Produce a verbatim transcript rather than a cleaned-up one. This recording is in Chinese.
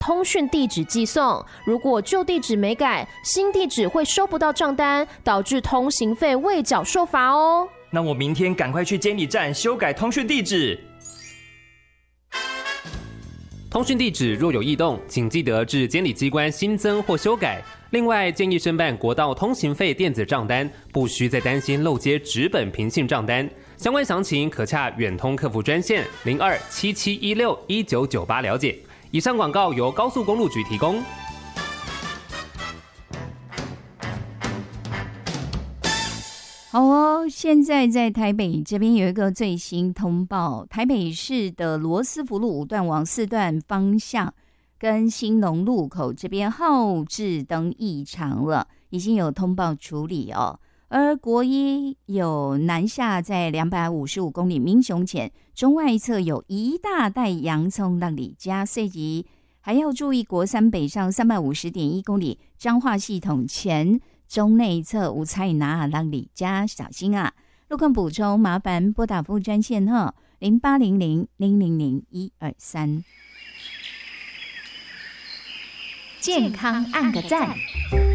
通讯地址寄送，如果旧地址没改，新地址会收不到账单，导致通行费未缴受罚哦。 那我明天赶快去监理站修改通讯地址。 通讯地址若有异动，请记得至监理机关新增或修改。另外，建议申办国道通行费电子账单，不需再担心漏接纸本平信账单。相关详情可洽远通客服专线零二七七一六一九九八了解。以上广告由高速公路局提供。 好哦，现在在台北这边有一个最新通报，台北市的罗斯福路五段往四段方向跟兴隆路口这边后置灯异常了，已经有通报处理哦。而国一有南下在两百五十五公里民雄前中外侧有一大袋洋葱让你加碎级，还要注意国三北上三百五十点一公里彰化系统前中内侧无菜拿让你加小心啊！路况补充麻烦拨打副专线哈零八零零零零零一二三。 健康按个赞。